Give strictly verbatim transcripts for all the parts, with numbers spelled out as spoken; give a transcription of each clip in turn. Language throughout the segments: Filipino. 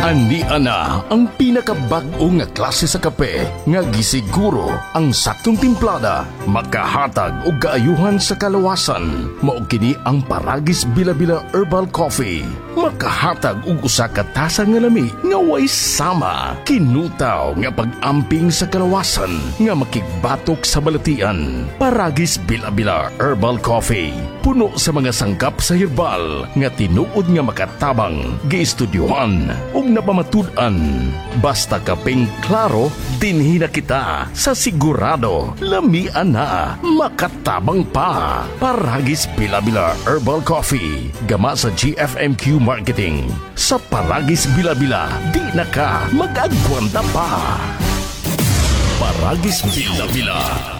Ani ana ang pinakabag-o nga klase sa kape nga gisiguro ang saktong timplada makahatag og kaayuhan sa kalawasan. Mao kini ang Paragis Bila-Bila Herbal Coffee. Makahatag og usa ka tasa nga lami nga way sama. Kinutaw nga pag-amping sa kalawasan nga makigbatok sa balatian. Paragis Bila-Bila Herbal Coffee. Puno sa mga sangkap sa herbal nga tinuod nga makatabang, giistudyohan ug napamatud-an. Basta kapeng klaro, dinhi na kita sa sigurado. Lamian na, makatabang pa. Paragis Bila-Bila Herbal Coffee. Gama sa G F M Q Marketing. Sa Paragis Bila-Bila, di na ka mag-agwanta pa. Paragis Bila-Bila.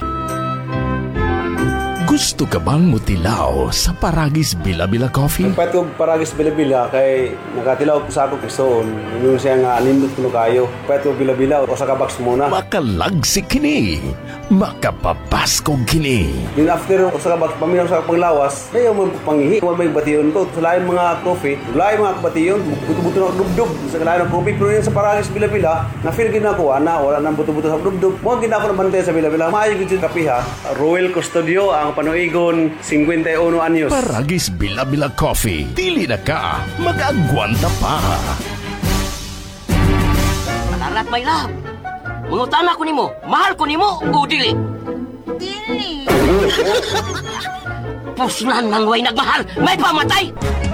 Gusto ka bang mutilaw sa Paragis Bila-Bila Coffee? Nagpahit ko Paragis Bila-Bila kay nakatilaw ko sa akong pistoon. Yung siya nga nindot ko kayo. Nagpahit ko Bila-Bila o sa kabaks muna. Makalagsik kini. Makapapaskog kini. Then after o sa kabaks, paminaw sa panglawas, ayaw mo pangihi. Huwag may batiyon ko. Sa lain mga coffee, lain mga batiyon, buto-buto na dubdub. Sa lain ng coffee, pero yun sa Paragis Bila-Bila, na-feel ginagawa na wala nang buto-buto sa dubdub. Mga ginagawa na bantay sa Bila-Bila. Maayos yung kapiha. Royal Custodio, ang panuigon, fifty-one anyos. Paragis Bila-Bila Coffee. Dili na ka, mag-agwanta pa. Palalat, my love. Mungutana ko nimo, mahal ko nimo o dili? Dili. Puslan man way nagmahal, may pamatay.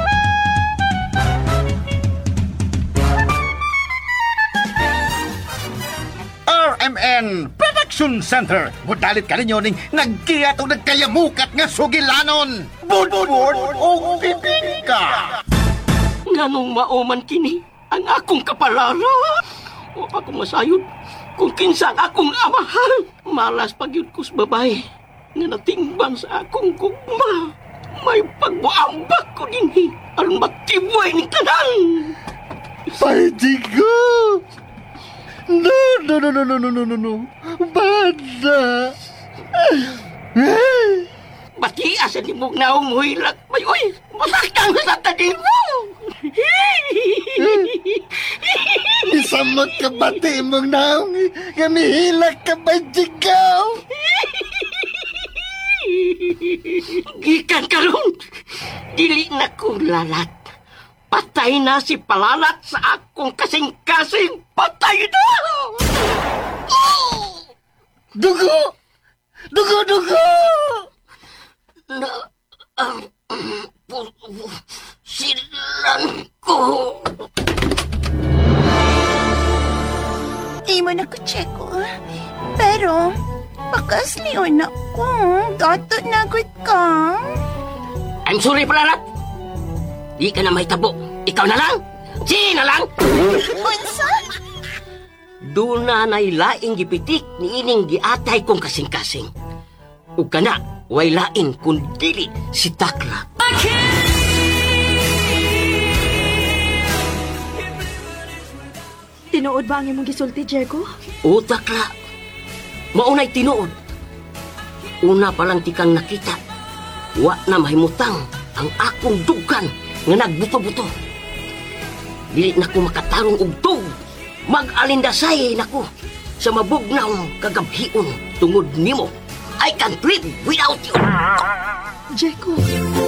R M N Production Center. Mudalit ka ninyo ning nagkiyat o nagkayamukat nga sugilanon. Budbud o bibingka. Nganong mauman kini ang akong kapalaran. O akong masayod kung kinsa ang akong amahan. Malas pagyud ko sa babae nga natingban sa akong gugma. May pagbuambak ko dinhi aron magtiboy ni tanan. Pwede ko. No, no, no, no, no, no, no, no, no. Banda. Batiasan ni mong naumuhilag. May oy, masakang sa tanin mo. Isamot ka bati mong naong gamihilak ka ba, jigaw? Gikan karon, dili na ko lalat. Patay na si Palalat sa akong kasing-kasing. Patay na! Oh! Dugo! Dugo, dugo! Na ang um, silan ko. Di mo na ko check ko. Pero, bakas liyon ako. Gato na good ka. I'm sorry, Palalat. Di ka na may tabo. Ikaw na lang. Si na lang. Unsa? Doon na nailaing gipitik ni ining giatay kong kasing-kasing. O kana, way lain kung dili si Takla. Tinuod ba ang imong gisulti, Diego? O Takla, maunay tinuod. Una pa lang tikang nakita, wa na mahimutang ang akong dugan nga nagbuto-buto. Dili na ko makatarong og tug. Mag-alindasay na ko sa mabugnaw kagabhion tungod nimo. I can't live without you. Diego.